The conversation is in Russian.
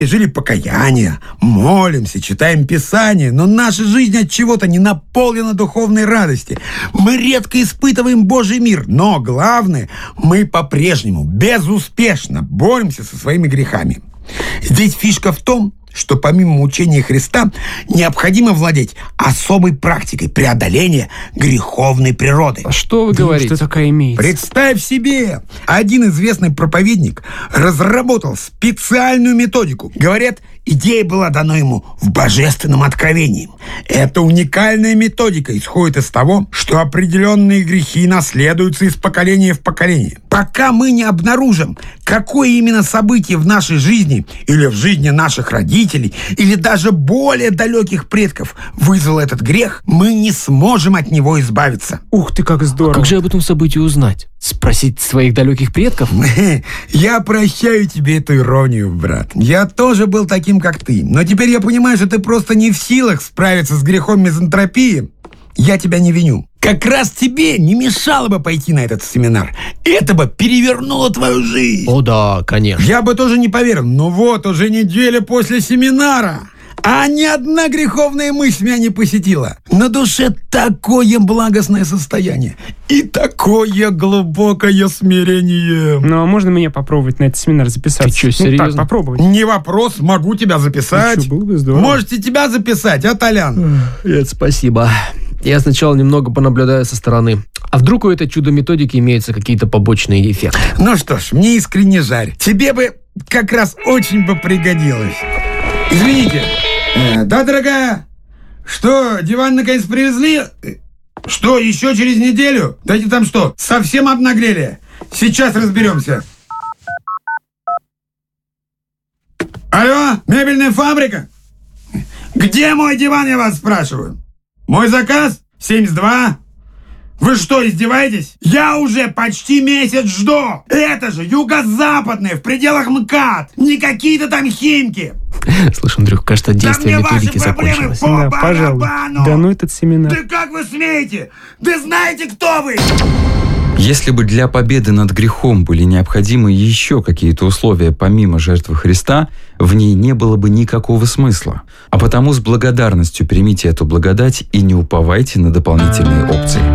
жили покаяние, молимся, читаем Писание, но наша жизнь от чего-то не наполнена духовной радости. Мы редко испытываем Божий мир, но главное, мы по-прежнему безуспешно боремся со своими грехами. Здесь фишка в том, что помимо учения Христа необходимо владеть особой практикой преодоления греховной природы. А что вы говорите? Что такое имеется? Представь себе, один известный проповедник разработал специальную методику. Говорят, идея была дана ему в божественном откровении. Эта уникальная методика исходит из того, что определенные грехи наследуются из поколения в поколение. Пока мы не обнаружим, какое именно событие в нашей жизни или в жизни наших родителей, или даже более далеких предков вызвал этот грех, мы не сможем от него избавиться. Ух ты, как здорово. А как же об этом событии узнать? Спросить своих далеких предков? Я прощаю тебе эту иронию, брат. Я тоже был таким, как ты. Но теперь я понимаю, что ты просто не в силах справиться с грехом мизантропии. Я тебя не виню. Как раз тебе не мешало бы пойти на этот семинар. Это бы перевернуло твою жизнь. О да, конечно. Я бы тоже не поверил. Но вот уже неделя после семинара, а ни одна греховная мысль меня не посетила. На душе такое благостное состояние и такое глубокое смирение. Ну, а можно мне попробовать на этот семинар записаться? Ты что, серьезно? Так, попробовать. Не вопрос, могу тебя записать. Ну что, было бы здорово. Можете тебя записать, а, Толян? Нет, спасибо. Я сначала немного понаблюдаю со стороны. А вдруг у этой чудо-методики имеются какие-то побочные эффекты? Ну что ж, мне искренне жаль. Тебе бы как раз очень бы пригодилось. Извините. Да, дорогая? Что, диван наконец привезли? Что, еще через неделю? Дайте там что, совсем обнаглели? Сейчас разберемся. Алло, мебельная фабрика? Где мой диван, я вас спрашиваю? Мой заказ? 72? Вы что, издеваетесь? Я уже почти месяц жду. Это же юго-западное, в пределах МКАД. Не какие-то там Химки. Слушай, Андрюх, кажется, действие методики закончилось. Да, пожалуй. Да ну этот семинар. Да как вы смеете? Да знаете, кто вы? Если бы для победы над грехом были необходимы еще какие-то условия помимо жертвы Христа, в ней не было бы никакого смысла. А потому с благодарностью примите эту благодать и не уповайте на дополнительные опции.